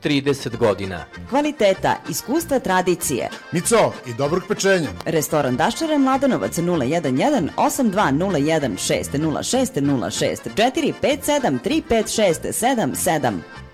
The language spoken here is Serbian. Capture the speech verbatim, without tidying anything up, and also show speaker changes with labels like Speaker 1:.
Speaker 1: trideset godina.
Speaker 2: Kvaliteta, iskustva, tradicije.
Speaker 3: Mico i dobrog pečenja.
Speaker 2: Restoran Daščare, Mladenovac nula jedan jedan osam dva nula jedan šest nula šest nula šest četiri pet sedam tri pet šest sedam sedam.